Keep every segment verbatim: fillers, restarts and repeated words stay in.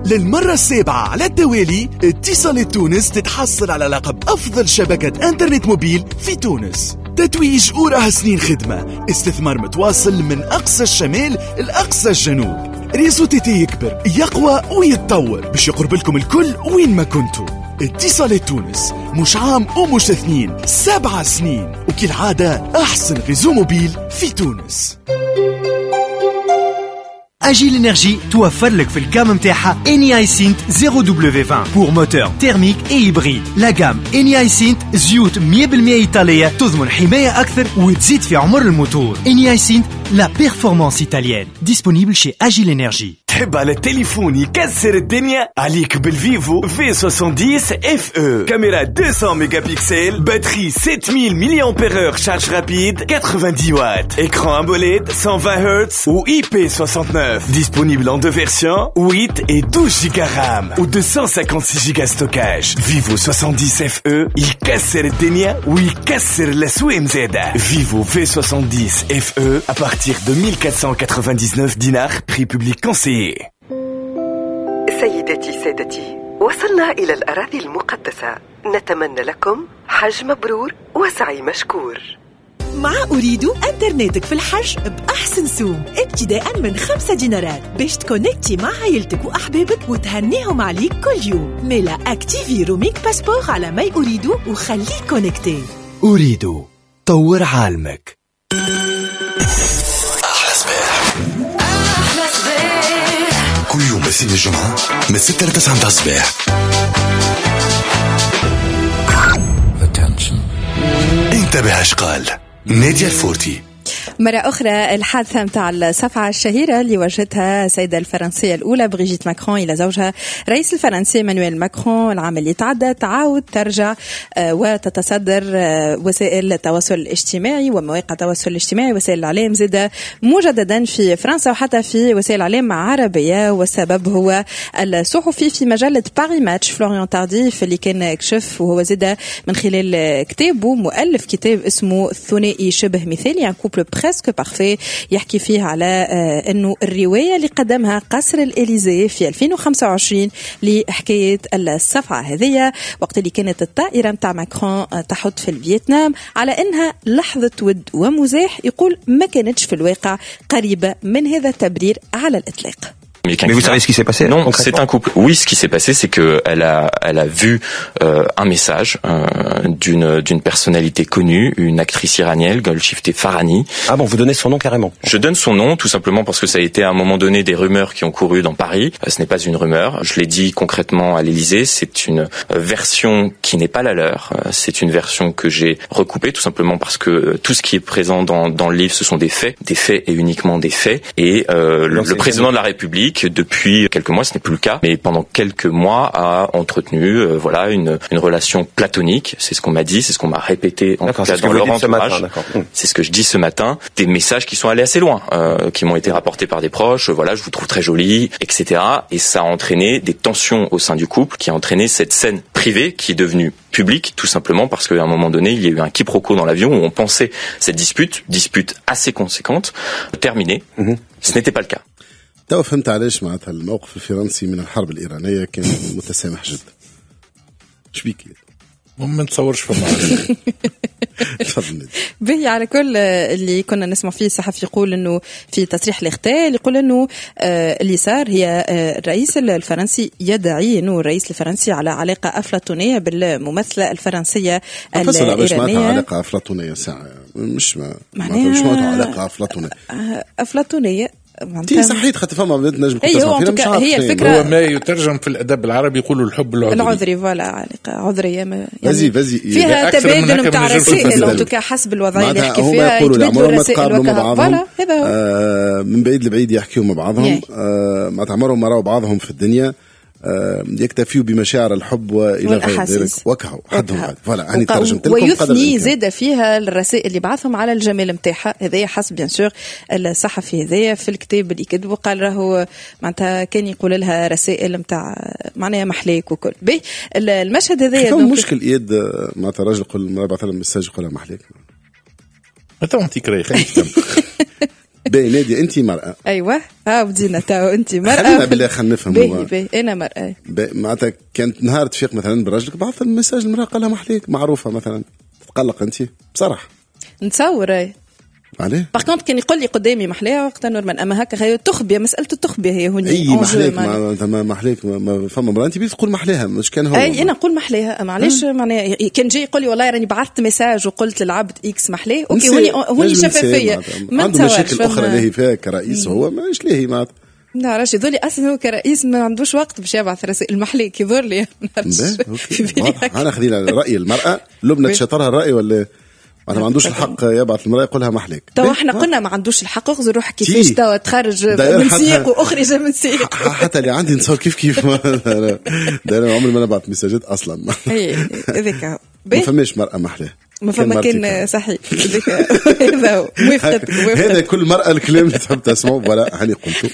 للمرة السابعة على التوالي اتصالات تونس تتحصل على لقب أفضل شبكة انترنت موبيل في تونس. تتويج وراها سنين خدمة، استثمار متواصل من أقصى الشمال لأقصى الجنوب. ريزو تيتي يكبر يقوى ويتطور باش يقرب لكم الكل وين ما كنتوا. اتصالات تونس مش عام ومش اثنين، سبعة سنين، وكالعادة أحسن ريزو موبيل في تونس. Agile Energy توفر لك في الجام متاعها إني سينت زيرو دبليو عشرين pour moteur thermique et hybride. لا جام إني سينت زيوت مية بالمية إيطالية تضمن حماية أكثر وتزيد في عمر الموتور. إني سينت لا بيرفورمانس إيطاليenne. disponible chez Agile Energy. تحب على التليفون يكسر الدنيا؟ عليك بالفيفو في سبعمية وعشرين اف او. كاميرا مئتين ميجا بكسل، باتري سبعمية ملي امبير اور، شارج رابيد تسعين وات، écran AMOLED cent vingt hertz ou I P soixante-neuf. Disponible en deux versions, huit et douze gigas RAM ou deux cent cinquante-six gigas stockage. Vivo soixante-dix اف او يكسر الدنيا ويكسر الأسواق مزادة. Vivo في soixante-dix اف او à partir de mille quatre cent quatre-vingt-dix-neuf dinars, prix public conseillé. سيدتي سادتي، وصلنا إلى الأراضي المقدسة. نتمنى لكم حج مبرور وسعي مشكور. مع أريد أنترنتك في الحج بأحسن سوم ابتداء من خمسة دينارات باش تكونكتي مع عائلتك وأحبابك وتهنيهم عليك كل يوم. ميلا أكتيفي روميك باسبور على ماي أريد وخليك كونكتي. أريد طور عالمك. كل يوم بسين الجمعة من ستة لتسعة متاع الصباح. انتبه اشقال نادية الفورتي. مرة أخرى الحادثة متاع الصفعة الشهيرة اللي وجدتها السيدة الفرنسية الأولى بريجيت ماكرون إلى زوجها رئيس الفرنسي مانويل ماكرون العام اللي تعدى تعاود ترجع وتتصدر وسائل التواصل الاجتماعي ومواقع التواصل الاجتماعي وسائل الإعلام زادة مجددا في فرنسا وحتى في وسائل الإعلام عربية. والسبب هو الصحفي في مجلة باري ماتش فلوريان تارديف اللي كان كشف وهو زادة من خلال كتابه مؤلف كتاب اسمه ثنائي شبه مثالي يعني كوبل بريسك بارفي يحكي فيه على أنه الرواية اللي قدمها قصر الإليزي في ألفين وخمسة وعشرين لحكاية الصفعة هذه وقت اللي كانت الطائرة متاع ماكرون تحط في الفيتنام على أنها لحظة ود ومزاح يقول ما كانتش في الواقع قريبة من هذا التبرير على الإطلاق. Mais vous savez ce qui s'est passé? Non, c'est un couple. Oui, ce qui s'est passé, c'est que elle a, elle a vu euh, un message euh, d'une d'une personnalité connue, une actrice iranienne, Golshifteh Farahani. Ah bon, vous donnez son nom carrément? Je donne son nom tout simplement parce que ça a été à un moment donné des rumeurs qui ont couru dans Paris. Euh, ce n'est pas une rumeur. Je l'ai dit concrètement à l'Élysée. C'est une euh, version qui n'est pas la leur. Euh, c'est une version que j'ai recoupée tout simplement parce que euh, tout ce qui est présent dans dans le livre, ce sont des faits, des faits et uniquement des faits. Et euh, le, le président de la République, depuis quelques mois, ce n'est plus le cas, mais pendant quelques mois a entretenu euh, voilà une une relation platonique, c'est ce qu'on m'a dit, c'est ce qu'on m'a répété en tout cas dans leur entourage. C'est ce que je dis ce matin, des messages qui sont allés assez loin, euh, qui m'ont été rapportés par des proches, voilà, je vous trouve très jolie, et cetera. Et ça a entraîné des tensions au sein du couple, qui a entraîné cette scène privée qui est devenue publique, tout simplement parce qu'à un moment donné, il y a eu un quiproquo dans l'avion où on pensait cette dispute, dispute assez conséquente, terminée. Mm-hmm. Ce n'était pas le cas. تو فهمت علاش معناتها الموقف الفرنسي من الحرب الإيرانية كان متسامح جدا. شبيك ما نتصورش فما به على كل اللي كنا نسمع فيه الصحفي يقول انه في تصريح الاغتيال يقول انه اللي صار هي الرئيس الفرنسي يدعي انه الرئيس الفرنسي على علاقه افلاطونيه بالممثله الفرنسيه الايرانيه. علاقه افلاطونيه ساعه مش ما معناتها مش معناتها علاقه افلاطونيه افلاطونيه تي صحيت خاطر فما بنت نجم تسمع فيها هي الفكره هو ما يترجم في الادب العربي يقولوا الحب العذري العذري فوالا علاقه عذريه يعني فازي فازي فيها تبادل نتاع رسائل ان توكا حسب الوضعيه اللي يحكي فيها يتبادلوا الرسائل مع بعضهم آه من بعيد لبعيد يحكيوا مع بعضهم آه ما تعمروا مراوا بعضهم في الدنيا آه يكتفيوا بمشاعر الحب والى غير ذلك وكهو حدهم فوالا هاني ترجمت لكم ويثني زاد فيها الرسائل اللي بعثهم على الجمال نتاعها هذايا حسب بيان سور الصحفي هذايا في الكتاب اللي كتبه قال راهو معناتها كان يقول لها رسائل نتاع معناها محليك وكل بي المشهد هذايا فما مشكل ايد معناتها راجل يقول المراه بعث لها ميساج يقول لها محليك ما تعطيك راي خليك باهي نادي انت مرأة. ايوه ها بدينا تو انت مرأة. خلينا بالله خلينا نفهم. باهي باهي انا مرأة. معناتها كانت نهار تفيق مثلا برجلك بعث المساج المرأة قال لها محليك معروفة مثلا تتقلق انت بصراحة؟ نتصور اي. عليه؟ باغ كونت كان يقول لي قدامي محليها وقتها نورمال، اما هكا هي تخبيه مساله التخبيه هي هوني. اي محليك ما محليك ما فما مرة انت بيت تقول محليها مش كان هو. اي انا نقول محليها معليش معناها كان جاي يقول لي والله راني بعثت ميساج وقلت للعبد اكس محليه اوكي هوني هوني شفافيه. ما عنده مشاكل اخرى اللي فيها كرئيس هو ماش ليه معناتها. لا راجل يظل لي اصلا هو كرئيس ما عندوش وقت باش يبعث رسائل محليك يظهر لي. انا خذينا راي المراه لبنى تشطرها الراي ولا أنا ما عندوش الحق يبعث المرأة يقولها محليك. تو احنا قلنا ما عندوش الحق اخذ روحك كيفاش تو تخرج من سياق واخرج من سياق. حتى اللي عندي نصور كيف كيف ده انا عمري ما نبعث مساجات اصلا. اي هذاك ما فماش مرأة محلاه ما فما كان صحيح. هذا هو موافقتك. هذا كل مرأة الكلام اللي تحب تسمعه ولا هاني قلته.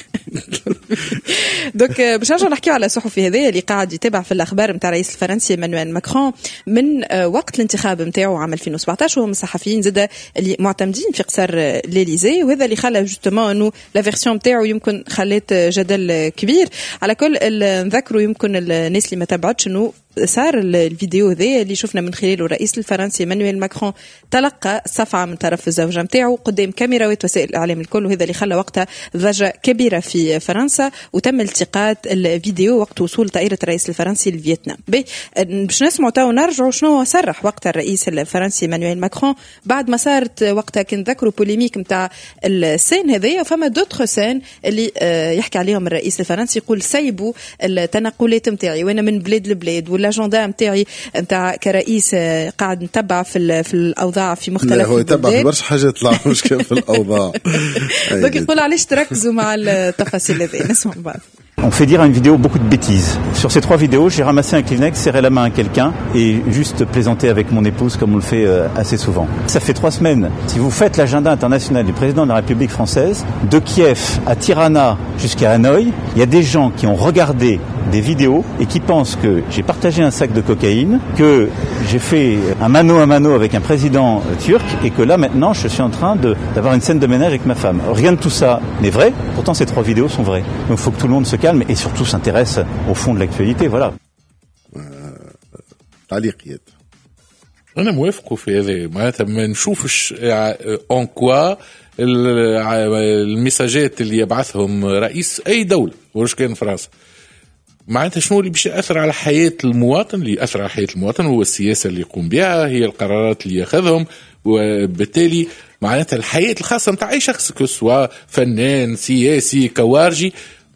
دوك باش نرجع نحكيو على الصحفي هذا اللي قاعد يتابع في الاخبار نتاع الرئيس الفرنسي ايمانويل ماكرون من وقت الانتخاب نتاعو عام ألفين وسبعطاش، وهو من الصحفيين زاده اللي معتمدين في قصر ليليزي، وهذا اللي خلى جوستومون انه لا فيرسيون نتاعو يمكن خلات جدل كبير. على كل نذكروا يمكن الناس اللي ما تابعتش انه صار الفيديو ذا اللي شفنا من خلاله الرئيس الفرنسي ايمانويل ماكرون تلقى صفعه من طرف الزوجه نتاعو قدام كاميرات وسائل الاعلام الكل، وهذا اللي خلى وقتها ضجه كبيره في فرنسا، وتم التقاط الفيديو وقت وصول طائره الرئيس الفرنسي لفيتنام. باش نسمعوا تو نرجعوا شنو صرح وقتها الرئيس الفرنسي ايمانويل ماكرون بعد ما صارت وقتها كان ذكروا بوليميك نتاع السين هذايا، فما دوتر سين اللي يحكي عليهم الرئيس الفرنسي يقول سيبوا التنقلات نتاعي وانا من بلاد لبلاد، ولا الاجندا نتاعي نتاع كرئيس قاعد نتبع في في الاوضاع في مختلف البلاد. هو يتبع في برشا حاجات طلع مشكل في الاوضاع. دونك يقول علاش تركزوا مع التفاصيل هذه. نسمع بعض. On fait dire à une vidéo beaucoup de bêtises. Sur ces trois vidéos, j'ai ramassé un Kleenex, serré la main à quelqu'un et juste plaisanté avec mon épouse comme on le fait assez souvent. Ça fait trois semaines. Si vous faites l'agenda international du président de la République française, de Kiev à Tirana jusqu'à Hanoï, il y a des gens qui ont regardé des vidéos et qui pensent que j'ai partagé un sac de cocaïne, que j'ai fait un mano à mano avec un président turc et que là maintenant je suis en train de, d'avoir une scène de ménage avec ma femme. Rien de tout ça n'est vrai, pourtant ces trois vidéos sont vraies. Donc il faut que tout le monde se calme et surtout s'intéresse au fond de l'actualité, voilà. تعليقيات. أنا موافقه في هذا، معناتها ما نشوفش en quoi المساجات اللي يبعثهم رئيس أي دولة وش كان فرنسا معناتها شنو اللي باش يأثر على حياة المواطن. اللي يأثر على حياة المواطن هو السياسة اللي يقوم بها، هي القرارات اللي ياخذهم، وبالتالي معناتها الحياة الخاصة متاع أي شخص كسوا فنان سياسي كوارجي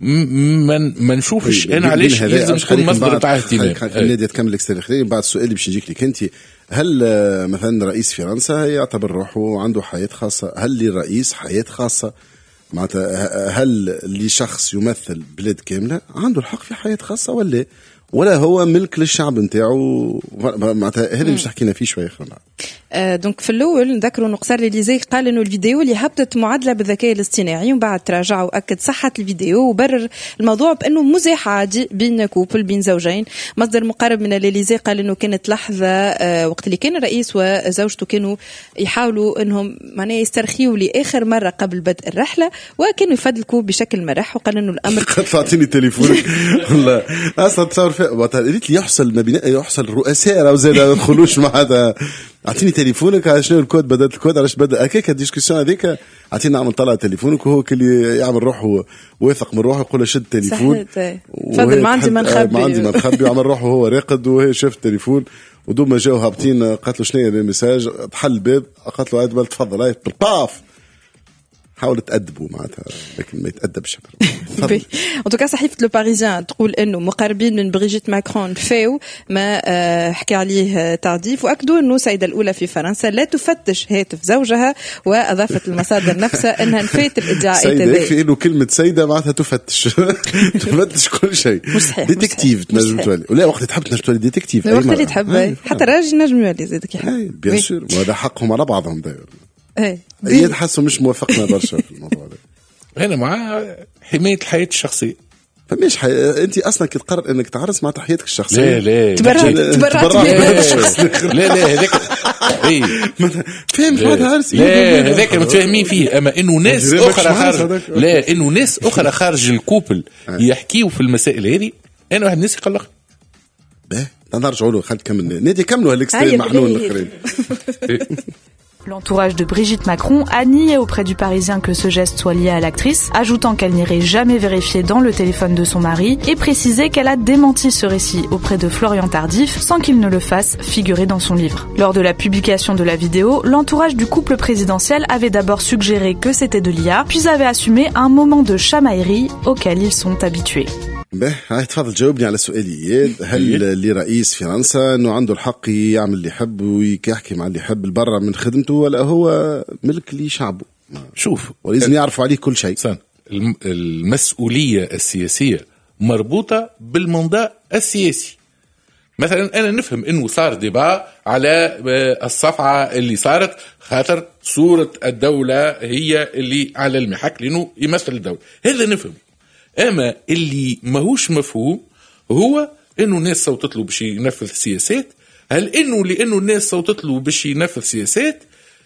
ما ما نشوفش انا علاش لازم تكون مصدر تاع اهتمام. خليني تكمل الاستخدام بعد السؤال اللي باش نجيك لك انت. هل مثلا رئيس فرنسا يعتبر روحه عنده حياة خاصة؟ هل للرئيس حياة خاصة؟ معناتها هل لشخص يمثل بلاد كاملة عنده الحق في حياة خاصة ولا ولا هو ملك للشعب نتاعو؟ معناتها هذا اللي باش حكينا فيه شويه خلينا. آه دونك في الاول نذكروا انه قصر ليليزي قال انه الفيديو اللي هبطت معادله بالذكاء الاصطناعي، ومن بعد تراجع واكد صحه الفيديو وبرر الموضوع بانه مزاح عادي بين كوبل بين زوجين. مصدر مقرب من ليليزي قال انه كانت لحظه آه وقت اللي كان الرئيس وزوجته كانوا يحاولوا انهم معناه يسترخيوا لاخر مره قبل بدء الرحله، وكانوا يفدلكوا بشكل مرح، وقال انه الامر تعطيني تليفونك والله اصلا تصور وقتها قلت لي يحصل ما بين يحصل رؤساء او زاد ما ندخلوش مع هذا. اعطيني تليفونك على شنو الكود بدات الكود علاش بدا هكاك الديسكسيون هذيك. اعطيني نعمل طلع تليفونك وهو اللي يعمل روحه واثق من روحه يقول له شد التليفون تفضل ما عندي ما نخبي ما عندي ما نخبي وعمل روحه وهو راقد وهي شاف التليفون ودوما جاو هابطين قالت له شنو هي الميساج تحل الباب قالت له عاد تفضل هاي بالباف. حاولوا تأدبوا معناتها لكن ما يتأدبش. ان توكا صحيفه لو باريزيان تقول انه مقربين من بريجيت ماكرون فاو ما حكى عليه تعديف، واكدوا انه السيده الاولى في فرنسا لا تفتش هاتف زوجها، واضافت المصادر نفسها انها نفت الادعاءات هذه. في انه كلمه سيده معناتها تفتش تفتش كل شيء. ديتكتيف تنجم تولي ولا وقت تحب تنجم تولي ديتكتيف اي وقت اللي تحب حتى راجل نجم يولي زيدك يحب بيان سور، وهذا حقهم على بعضهم داير. ايه هي تحسوا مش موافقنا برشا في الموضوع هذا. انا مع حمايه الحياه الشخصيه فماش حي... انت اصلا كي تقرر انك تعرس مع تحياتك الشخصيه. لا لا تبرعت تبرعت لا لا هذاك اي فاهم هذا عرس. لا هذاك متفاهمين فيه. اما انه ناس اخرى خارج لا انه ناس اخرى خارج الكوبل يحكيوا في المسائل هذه انا واحد الناس يقلق. باه نرجعوا له. خلينا نكمل نادي كملوا هالاكستريم محنون الاخرين. L'entourage de Brigitte Macron a nié auprès du Parisien que ce geste soit lié à l'actrice, ajoutant qu'elle n'irait jamais vérifier dans le téléphone de son mari et précisé qu'elle a démenti ce récit auprès de Florian Tardif sans qu'il ne le fasse figurer dans son livre. Lors de la publication de la vidéo, l'entourage du couple présidentiel avait d'abord suggéré que c'était de l'I A, puis avait assumé un moment de chamaillerie auquel ils sont habitués. به هاي تفضل جاوبني على سؤالي. هل اللي رئيس فرنسا انه عنده الحق يعمل اللي يحب ويحكي مع اللي يحب البرة من خدمته ولا هو ملك لشعبه؟ شوف ولازم يعرفوا عليه كل شيء. المسؤولية السياسية مربوطة بالمنضاء السياسي. مثلا أنا نفهم إنه صار ديبا على الصفعة اللي صارت خاطر صورة الدولة هي اللي على المحك لأنه يمثل الدولة، هذا نفهم. اما اللي ماهوش مفهوم هو انه الناس صوتت له باش ينفذ سياسات. هل انه لانه الناس صوتت له باش ينفذ سياسات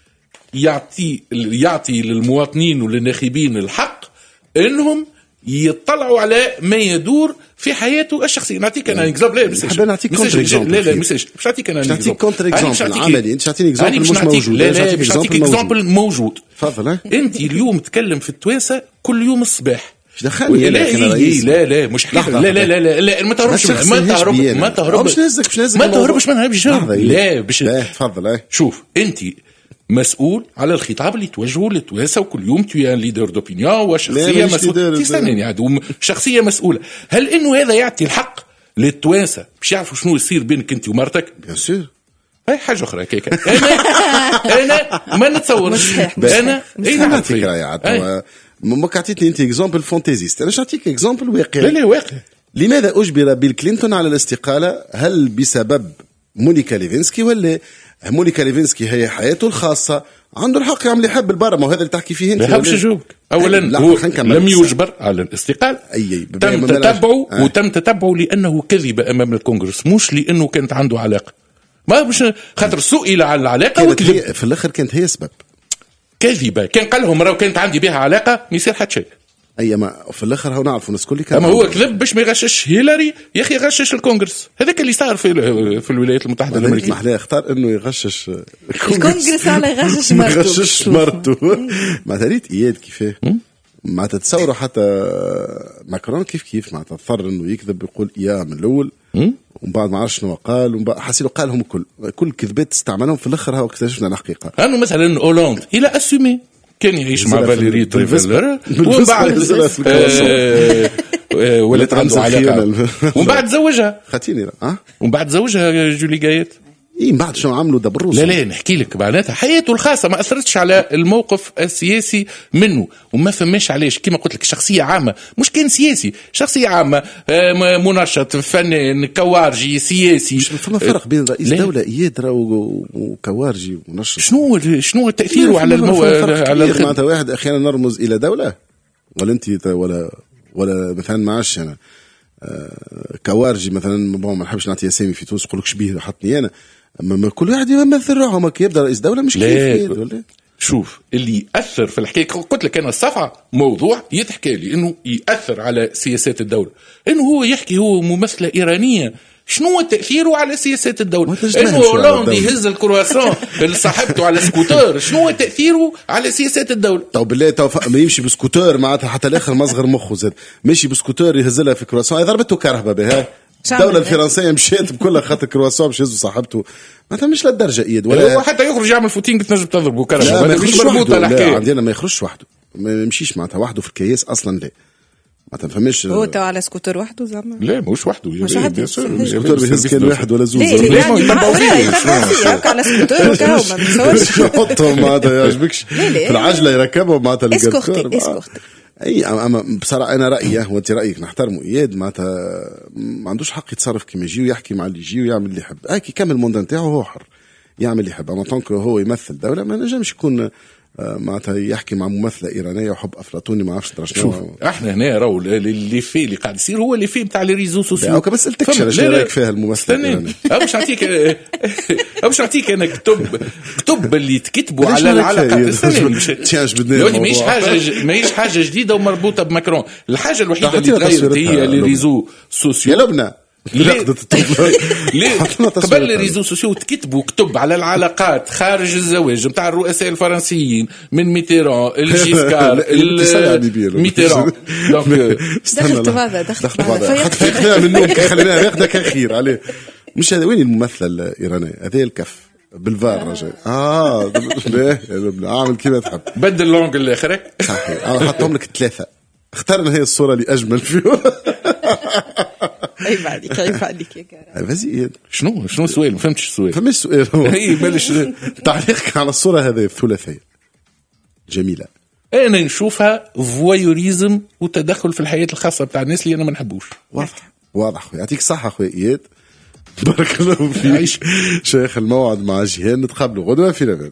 يعطي يعطي للمواطنين وللناخبين الحق انهم يطلعوا على ما يدور في حياته الشخصيه؟ نعطيك انا اكزامبل. لا مش نعطيك كونتر اكزامبل. لا لا مش مش نعطيك انا نعطيك كونتر اكزامبل عملي. انت تعطيني اكزامبل مش موجود. لا لا مش نعطيك اكزامبل موجود. تفضل. انت اليوم تكلم في التوانسه كل يوم الصباح. مش دخلني لا لا لا مش حكايه. لا لا لا لا لا ما تهربش ما تهرب ما تهرب مش نهزك مش نهزك ما تهربش منها بجاوب. لا باش تفضل. شوف انت مسؤول على الخطاب اللي توجهه للتوانسه وكل يوم تي ان ليدر دوبينيون وشخصيه مسؤوله. تستناني عاد شخصيه مسؤوله. هل انه هذا يعطي الحق للتوانسه باش يعرفوا شنو يصير بينك انت ومرتك؟ بيان سور. اي حاجه اخرى كيكا. انا انا ما نتصورش. انا اي نعم فكره يا عاد ما عطيتني انت اكزامبل فانتازيست. انا نعطيك اكزامبل واقعي. لا لا واقع. لماذا اجبر بيل كلينتون على الاستقاله؟ هل بسبب مونيكا ليفينسكي ولا مونيكا ليفينسكي هي حياته الخاصه عنده الحق يعمل يحب البرة؟ ما هذا اللي تحكي فيه انت. ما حبش يجاوبك. اولا هو لم يجبر على الاستقالة. أي تم تتبعه آه. وتم تتبعه لانه كذب امام الكونغرس مش لانه كانت عنده علاقه. ما مش خاطر سئل على العلاقه وكذب. في الاخر كانت هي سبب كذبه. كان قال لهم راه كانت عندي بها علاقه ما يصير حتى شيء. اي ما في الاخر هو نعرفوا الناس كل كان. اما هو كذب باش ما يغشش هيلاري يا اخي يغشش الكونغرس. هذاك اللي صار في في الولايات المتحده الامريكيه. محلاه اختار انه يغشش الكونغرس على يغشش مرته. يغشش مرته. ما تريت اياد كيفاه ما تتصوروا حتى ماكرون كيف كيف ما تضطر انه يكذب يقول اياه من الاول ومن بعد ما عرفش شنو قال ومن بعد حسيلو قالهم الكل كل كذبات استعملهم في الاخر هو اكتشفنا الحقيقه. انه مثلا اولاند الى اسومي كان يعيش مع فاليري تريفلر ومن بعد ولات عنده علاقه ومن بعد تزوجها. خاتيني اه ومن بعد تزوجها جولي جايت. ايه من بعد شنو عملوا دبروس. لا لا نحكي لك معناتها حياته الخاصه ما اثرتش على الموقف السياسي منه وما فماش علاش. كما قلت لك شخصيه عامه مش كان سياسي شخصيه عامه منشط فنان كوارجي سياسي. فما فرق بين رئيس لا. دوله اياد وكوارجي منشط. شنو شنو تاثيره على المو... على الخدمه؟ معناتها واحد احيانا نرمز الى دوله ولا انت ولا ولا مثلا معاش انا كوارجي مثلا ما نحبش نعطي اسامي في تونس نقول لك شبيه حطني انا. اما كل واحد يمثل روحه ما كيبدا رئيس دوله مش كيف ولا. شوف اللي ياثر في الحكايه قلت لك انا الصفعه موضوع يتحكى لي انه ياثر على سياسات الدوله انه هو يحكي هو ممثله ايرانيه شنو تاثيره على سياسات الدوله. انه هولندا يهز الكرواسون اللي صاحبته على سكوتر شنو تاثيره على سياسات الدوله. طب بالله تو ما يمشي بسكوتر معناتها حتى الاخر مصغر مخه زاد ماشي بسكوتر يهز لها في كرواسون ضربته كرهبه بها. الدولة الفرنسية مشيت بكل خاطر كرواسون باش يهزوا صاحبته معناتها مش للدرجة ايد ولا حتى يخرج يعمل فوتينغ تنجم تضربه كرهبه. ما يخرجش مربوطة الحكاية عندنا ما يخرجش وحده ما يمشيش معناتها وحده في الكياس اصلا. لا ما تفهمش هو تو على سكوتر وحده زعما. لا مش وحده مش وحده سكوتر بيهز كان واحد ولا زوج. لا لا على سكوتر وكاو ما نتصورش يحطهم معناتها يعجبكش في العجلة يركبهم معناتها القطار. اي اما بصراحه انا رايي وانت رايك نحترمه اياد معناتها ما عندوش حق يتصرف كيما يجي ويحكي مع اللي يجي ويعمل اللي يحب. هاكي كمل الموند نتاعو هو حر يعمل اللي يحب. اما طونك هو يمثل دوله ما نجمش يكون معناتها يحكي مع ممثله ايرانيه وحب افلاطوني ما عرفش ترى شوف احنا هنا راهو اللي في اللي قاعد يصير هو اللي في نتاع لي ريزو سوسيو. اوكي بس قلتلكش ايش رايك فيها الممثله الايرانيه. باش نعطيك باش نعطيك انا كتب كتب اللي تكتبوا على العلاقات السنين. ماهيش حاجه ماهيش حاجه جديده ومربوطه بماكرون. الحاجه الوحيده اللي تغيرت هي لي ريزو سوسيو. يا لبنى ليه قبل الريزو سوسيو تكتبوا كتب على العلاقات خارج الزواج نتاع الرؤساء الفرنسيين من ميتيران الجيسكار ميتيران. دونك دخلت هذا دخلت هذا حتى فيقنا منهم خلينا ناخذ كان خير عليه. مش هذا وين الممثله الايرانيه هذه الكف بالفار رجاء اه ليه اعمل كذا تحب بدل لونج الاخر صحيح. انا حطهم لك ثلاثه اخترنا هي الصوره اللي اجمل فيهم. كيف عليك كيف عليك يا كرم. فازي شنو شنو السؤال ما فهمتش السؤال. فهمتش السؤال هو هي بلش تعليقك على الصوره هذه الثلاثيه جميله. انا نشوفها فوايوريزم وتدخل في الحياه الخاصه بتاع الناس اللي انا ما نحبوش. واضح واضح خويا يعطيك الصحه خويا اياد بارك الله فيك. شيخ الموعد مع جيهان نتقابلوا غدوه في لبنان.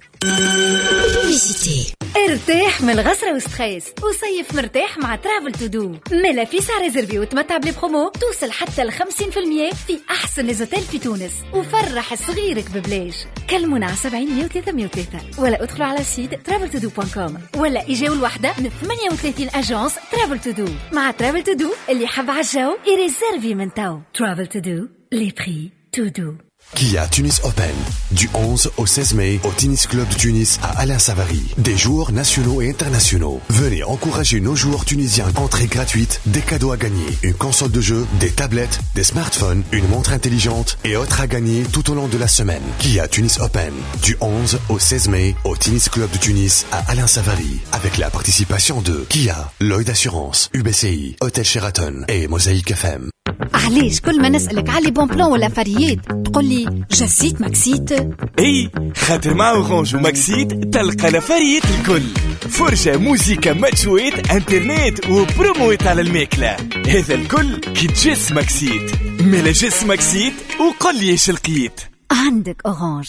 ارتاح من الغسرة وستريس وصيف مرتاح مع ترافل تو دو. ملا فيسا ريزرفي وتمتع بلي برومو توصل حتى ل خمسين بالمية في أحسن ليزوتيل في تونس وفرح صغيرك ببلاش. كلمونا على سبعين مية وثلاثة مية وثلاثة ولا ادخلوا على سيت ترافل تو دو دوت كوم ولا إجاو الوحدة من ثمانية وثلاثين أجانس ترافل تو دو. مع ترافل تو دو اللي حب عالجو يريزرفي من تاو. ترافل تو دو les prix tout doux. Kia Tunis Open, du onze au seize mai au Tennis Club de Tunis à Alain Savary. Des joueurs nationaux et internationaux. Venez encourager nos joueurs tunisiens. Entrée gratuite, des cadeaux à gagner, une console de jeu, des tablettes, des smartphones, une montre intelligente et autres à gagner tout au long de la semaine. Kia Tunis Open, du onze au seize mai au Tennis Club de Tunis à Alain Savary. Avec la participation de Kia, Lloyd Assurance, U B C I, Hôtel Sheraton et Mosaïque F M. علاش كل ما نسألك على بون بلون ولا فريات تقول لي جسيت ماكسيت؟ اي خاطر مع اورانج وماكسيت تلقى لفريات الكل. فرجة موسيقى ماتشويت انترنت وبرومويت على الماكلة. هذا الكل كي تجس ماكسيت. ملا جس ماكسيت وقل لي ايش لقيت. عندك اورانج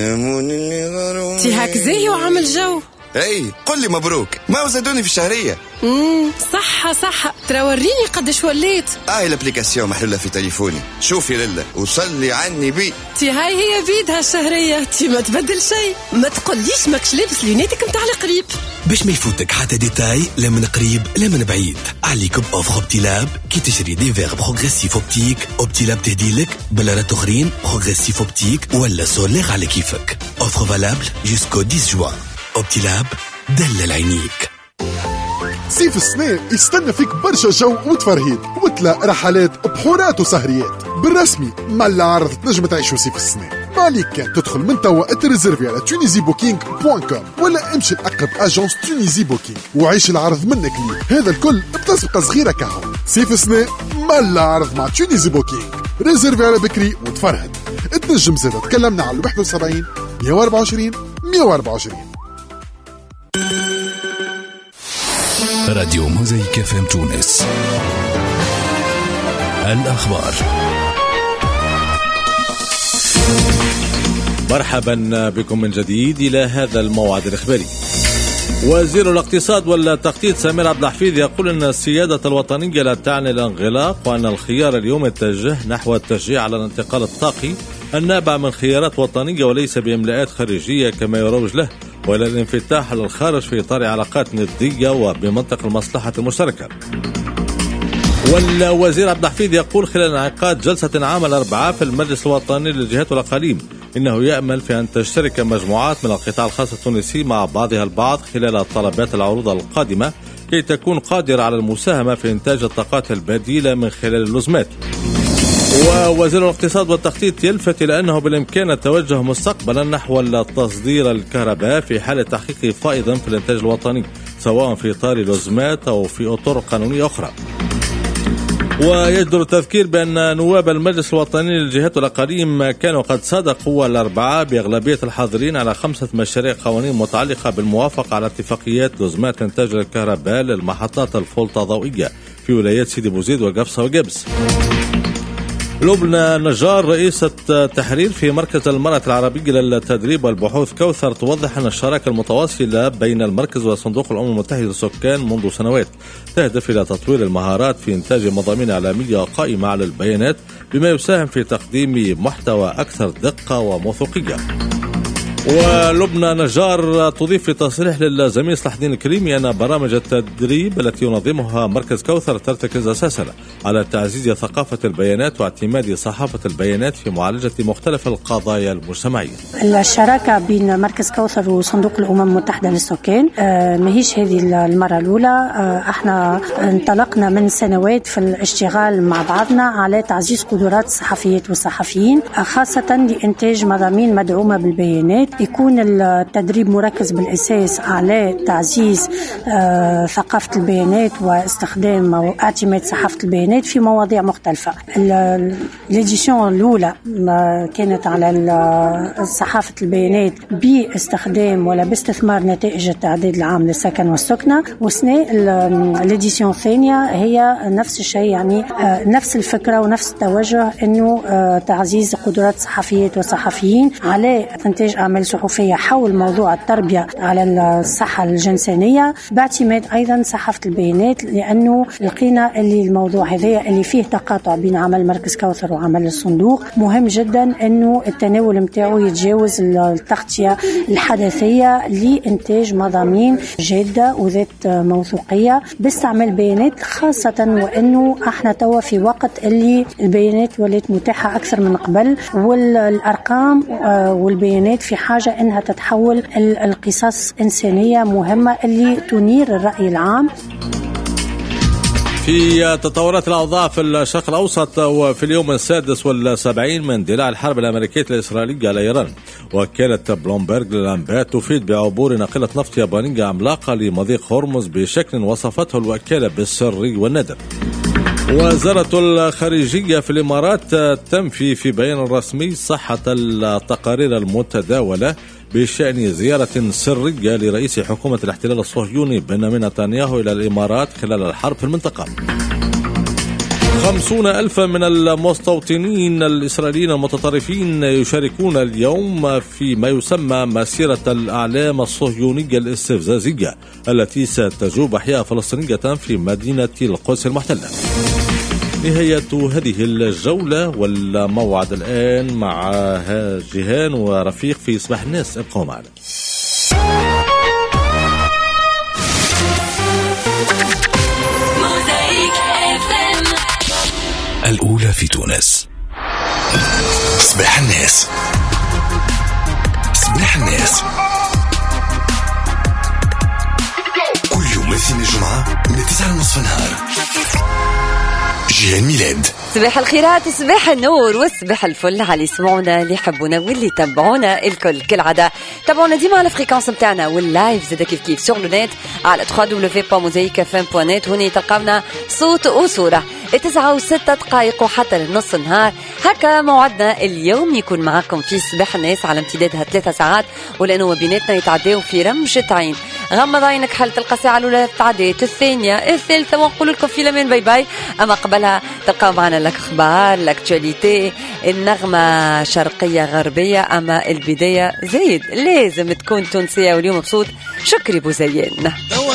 تي هاك زي وعمل جو. اي قل لي مبروك ما وزدوني في الشهرية. امم صح صح ترى وريني قدش وليت. هاي الابليكاسيون محلولة في تليفوني شوفي لله وصلي عني بي. تي هاي هي بيدها الشهرية تي ما تبدل شيء. ما تقوليش ماكش لابس لونيتك متاع القريب باش ما يفوتك حتى ديتاي لا من قريب لا من بعيد. عليك بأوفر اوبتيلاب كي تشري دي فيغ بروغريسيف اوبتيك. اوبتيلاب تهديلك بلارات اخرين بروغريسيف اوبتيك ولا سولير على كيفك. اوفر فالابل جوسكو عشرة جوان. اوبتيلاب دلل عينيك. صيف السنة يستنى فيك برشا جو وتفرهيد وتلا رحلات بحورات وسهريات بالرسمي مع العرض تنجم تعيشوا صيف السنة. ما عليك كان تدخل من توا تريزرفي على تونيزي بوكينج بوان كوم ولا امشي لأقرب اجونس تونيزي بوكينج وعيش العرض منك ليه. هذا الكل بتسبقة صغيرة كهو. صيف السنة مع العرض مع تونيزي بوكينج. ريزرفي على بكري وتفرهد. تنجم زادة تكلمنا على واحد وسبعين مية وأربعة وعشرين مية وأربعة وعشرين. راديو موزايك اف ام تونس. الأخبار. مرحبا بكم من جديد إلى هذا الموعد الإخباري. وزير الاقتصاد والتخطيط سمير عبد الحفيظ يقول أن السيادة الوطنية لا تعني الانغلاق وأن الخيار اليوم يتجه نحو التشجيع على الانتقال الطاقي النابع من خيارات وطنية وليس بإملاءات خارجية كما يروج له وإلى الانفتاح على الخارج في إطار علاقات ندية وبمنطق المصلحة المشتركة. والوزير عبد الحفيظ يقول خلال انعقاد جلسة عام الأربعاء في المجلس الوطني للجهات والأقاليم إنه يأمل في أن تشترك مجموعات من القطاع الخاص التونسي مع بعضها البعض خلال الطلبات العروض القادمة كي تكون قادرة على المساهمة في إنتاج الطاقات البديلة من خلال اللزمات. ووزير الاقتصاد والتخطيط يلفت إلى أنه بالإمكان التوجه مستقبلا نحو التصدير الكهرباء في حال تحقيق فائض في الإنتاج الوطني سواء في إطار لزمات أو في أطر قانونية أخرى. ويجدر التذكير بأن نواب المجلس الوطني للجهات والأقاليم كانوا قد صادقوا الأربعاء بأغلبية الحاضرين على خمسة مشاريع قوانين متعلقة بالموافقة على اتفاقيات لزمات إنتاج الكهرباء للمحطات الفولتا ضوئية في ولايات سيدي بوزيد وقفصة وقبس. لبنى نجار رئيسة تحرير في مركز المرأة العربية للتدريب والبحوث كوثر توضح أن الشراكة المتواصلة بين المركز وصندوق الأمم المتحدة للسكان منذ سنوات تهدف إلى تطوير المهارات في إنتاج مضامين إعلامية قائمة على البيانات بما يساهم في تقديم محتوى أكثر دقة وموثوقية. ولبنى نجار تضيف في تصريح للزميل صلاح الدين الكريمي أن برامج التدريب التي ينظمها مركز كوثر ترتكز أساسا على تعزيز ثقافة البيانات واعتماد صحافة البيانات في معالجة مختلف القضايا المجتمعية. الشراكة بين مركز كوثر وصندوق الأمم المتحدة للسكان ماهيش هذه المرة الأولى. احنا انطلقنا من سنوات في الاشتغال مع بعضنا على تعزيز قدرات الصحفيات والصحفيين، خاصة لإنتاج مضامين مدعومة بالبيانات. يكون التدريب مركز بالأساس على تعزيز آه ثقافة البيانات واستخدام أو اعتماد صحافة البيانات في مواضيع مختلفة. الإديشن الأولى كانت على صحافة البيانات باستخدام ولا باستثمار نتائج التعداد العام للسكن والسكنة، والسنة الإديشن الثانية هي نفس الشيء، يعني آه نفس الفكرة ونفس التوجه، إنه آه تعزيز قدرات الصحفيات والصحفيين على إنتاج أعمال صحفية حول موضوع التربية على الصحة الجنسانية باعتماد أيضا صحافة البيانات، لأنه لقينا اللي الموضوع هذا اللي فيه تقاطع بين عمل مركز كوثر وعمل الصندوق مهم جدا، أنه التناول متاعه يتجاوز التغطية الحدثية لإنتاج مضامين جادة وذات موثوقية باستعمال بيانات، خاصة وأنه احنا توا في وقت اللي البيانات ولات متاحة أكثر من قبل، والأرقام والبيانات في حاجة أنها تتحول القصص إنسانية مهمة اللي تنير الرأي العام. في تطورات الأوضاع في الشرق الأوسط وفي اليوم السادس والسبعين من اندلاع الحرب الأمريكية الإسرائيلية على إيران، وكالة بلومبرغ للأنباء تفيد بعبور ناقلة نفط يابانية عملاقة لمضيق هرمز بشكل وصفته الوكالة بالسري والنادر. وزارة الخارجية في الإمارات تنفي في بيان رسمي صحة التقارير المتداولة بشأن زيارة سرية لرئيس حكومة الاحتلال الصهيوني بنيامين نتنياهو إلى الإمارات خلال الحرب في المنطقة. خمسون ألفا من المستوطنين الإسرائيليين المتطرفين يشاركون اليوم في ما يسمى مسيرة الأعلام الصهيونية الاستفزازية التي ستجوب أحياء فلسطينية في مدينة القدس المحتلة. نهاية هذه الجولة والموعد الآن مع جيهان ورفيق في صباح الناس. ابقوا معنا. الأولى في تونس. صباح الناس. صباح الناس كل يوم اثنين الجمعة من تسعة ونصف النهار. جيهان ميلاد. صباح الخيرات، صباح النور وصباح الفل على يسمعونا اللي يحبونا واللي يتبعونا الكل. كالعادة تابعونا ديما على الفريكونس متاعنا واللايف زادا كيف كيف سور لو نت على دبليو دبليو دبليو دوت موزايك اف ام دوت نت. هوني تلقاونا صوت وصورة تسعة وستة دقائق وحتى لنص النهار. هكا موعدنا اليوم يكون معكم في صباح الناس على امتدادها ثلاثة ساعات، ولأنه بيناتنا يتعداو في رمشة عين. غمض عينك حل تلقى ساعة الأولى تعديت، الثانية الثالثة ونقول لكم في لمن باي باي. أما قبلها تلقاو معنا الأخبار الأكتواليتي، النغمة شرقية غربية، أما البداية زايد لازم تكون تونسية واليوم مبسوط. شكري بوزيان.